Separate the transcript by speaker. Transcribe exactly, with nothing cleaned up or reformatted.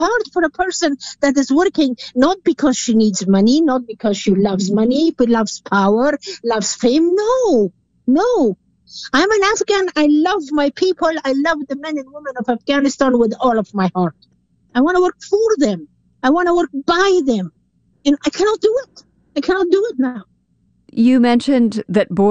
Speaker 1: hard for a person that is working not because she needs money, not because she loves money, but loves power, loves fame. No, no. I'm an Afghan. I love my people. I love the men and women of Afghanistan with all of my heart. I want to work for them. I want to work by them. And I cannot do it. I cannot do it now.
Speaker 2: You mentioned that boys